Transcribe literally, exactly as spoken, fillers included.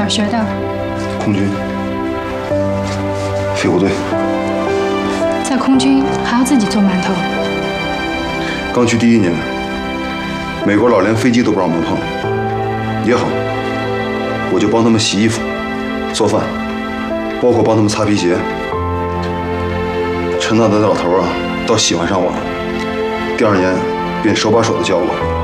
学的？ 空军，飞虎队。 在空军还要自己做馒头？ 刚去第一年，美国佬连飞机都不让我们碰，也好，我就帮他们洗衣服、做饭，包括帮他们擦皮鞋。陈大德的老头啊，倒喜欢上我了，第二年便手把手的教我。